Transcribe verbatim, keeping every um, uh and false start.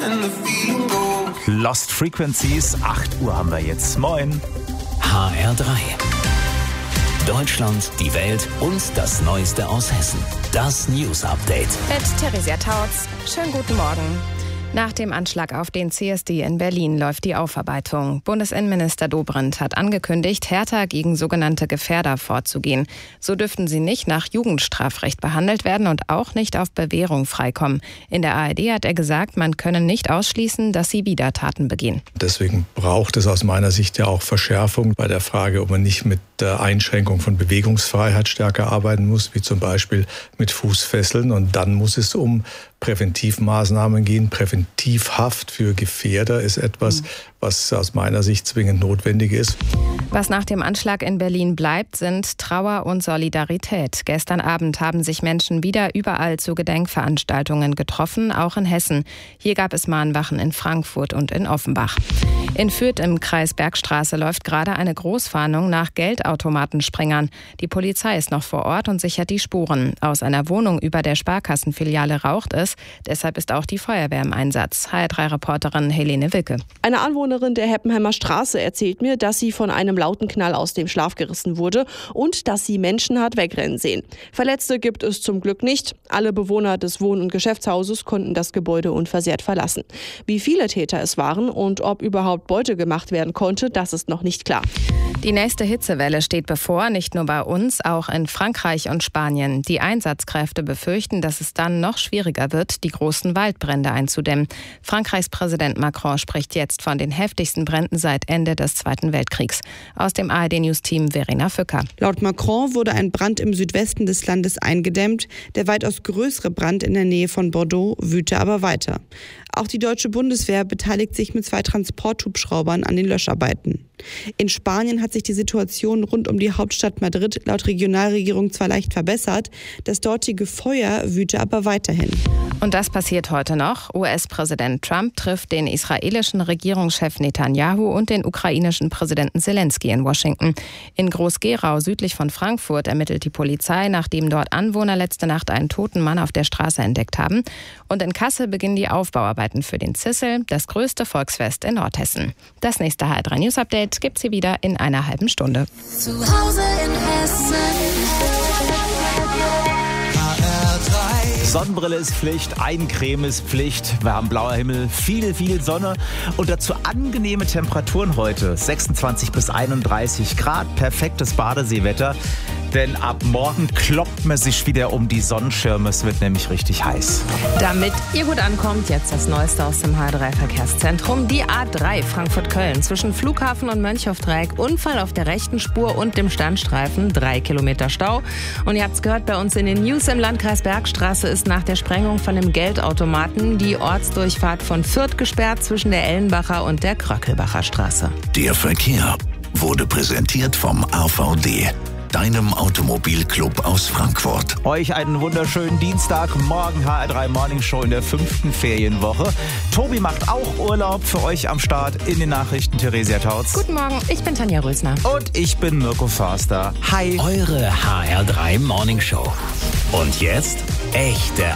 Lost Frequencies, acht Uhr haben wir jetzt. Moin. H R drei. Deutschland, die Welt und das Neueste aus Hessen. Das News Update. Mit Theresia Tautz. Schönen guten Morgen. Nach dem Anschlag auf den C S D in Berlin läuft die Aufarbeitung. Bundesinnenminister Dobrindt hat angekündigt, härter gegen sogenannte Gefährder vorzugehen. So dürften sie nicht nach Jugendstrafrecht behandelt werden und auch nicht auf Bewährung freikommen. In der A R D hat er gesagt, man könne nicht ausschließen, dass sie wieder Taten begehen. Deswegen braucht es aus meiner Sicht ja auch Verschärfung bei der Frage, ob man nicht mit der Einschränkung von Bewegungsfreiheit stärker arbeiten muss, wie zum Beispiel mit Fußfesseln. Und dann muss es um Präventivmaßnahmen gehen. Präventivhaft für Gefährder ist etwas, was aus meiner Sicht zwingend notwendig ist. Was nach dem Anschlag in Berlin bleibt, sind Trauer und Solidarität. Gestern Abend haben sich Menschen wieder überall zu Gedenkveranstaltungen getroffen, auch in Hessen. Hier gab es Mahnwachen in Frankfurt und in Offenbach. In Fürth im Kreis Bergstraße läuft gerade eine Großfahndung nach Geldautomatensprengern. Die Polizei ist noch vor Ort und sichert die Spuren. Aus einer Wohnung über der Sparkassenfiliale raucht es. Deshalb ist auch die Feuerwehr im Einsatz. H R drei Reporterin Helene Wilke. Eine Anwohnerin der Heppenheimer Straße erzählt mir, dass sie von einem lauten Knall aus dem Schlaf gerissen wurde und dass sie Menschen hat wegrennen sehen. Verletzte gibt es zum Glück nicht. Alle Bewohner des Wohn- und Geschäftshauses konnten das Gebäude unversehrt verlassen. Wie viele Täter es waren und ob überhaupt Beute gemacht werden konnte, das ist noch nicht klar. Die nächste Hitzewelle steht bevor, nicht nur bei uns, auch in Frankreich und Spanien. Die Einsatzkräfte befürchten, dass es dann noch schwieriger wird, die großen Waldbrände einzudämmen. Frankreichs Präsident Macron spricht jetzt von den heftigsten Bränden seit Ende des Zweiten Weltkriegs. Aus dem A R D-News-Team Verena Fücker. Laut Macron wurde ein Brand im Südwesten des Landes eingedämmt. Der weitaus größere Brand in der Nähe von Bordeaux wüte aber weiter. Auch die deutsche Bundeswehr beteiligt sich mit zwei Transporthubschraubern an den Löscharbeiten. In Spanien hat sich die Situation rund um die Hauptstadt Madrid laut Regionalregierung zwar leicht verbessert, das dortige Feuer wüte aber weiterhin. Und das passiert heute noch. U S-Präsident Trump trifft den israelischen Regierungschef Netanyahu und den ukrainischen Präsidenten Zelensky in Washington. In Groß-Gerau südlich von Frankfurt ermittelt die Polizei, nachdem dort Anwohner letzte Nacht einen toten Mann auf der Straße entdeckt haben. Und in Kassel beginnen die Aufbauarbeiten für den Zissel, das größte Volksfest in Nordhessen. Das nächste H R drei News Update gibt's hier wieder in einer halben Stunde. Zu Hause in Hessen. Sonnenbrille ist Pflicht, Eincreme ist Pflicht, wir haben blauer Himmel, viel, viel Sonne und dazu angenehme Temperaturen heute, sechsundzwanzig bis einunddreißig Grad, perfektes Badeseewetter, denn ab morgen kloppt man sich wieder um die Sonnenschirme, es wird nämlich richtig heiß. Damit ihr gut ankommt, jetzt das Neueste aus dem H R drei Verkehrszentrum. Die A drei Frankfurt-Köln zwischen Flughafen und Mönchhofdreieck, Unfall auf der rechten Spur und dem Standstreifen, drei Kilometer Stau. Und ihr habt es gehört bei uns in den News, im Landkreis Bergstraße ist nach der Sprengung von dem Geldautomaten die Ortsdurchfahrt von Fürth gesperrt zwischen der Ellenbacher und der Kröckelbacher Straße. Der Verkehr wurde präsentiert vom A V D, deinem Automobilclub aus Frankfurt. Euch einen wunderschönen Dienstag, morgen H R drei Morning Show in der fünften Ferienwoche. Tobi macht auch Urlaub, für euch am Start in den Nachrichten Theresia Tautz. Guten Morgen, ich bin Tanja Rösner. Und ich bin Mirko Förster. Hi. Eure H R drei Morning Show. Und jetzt echte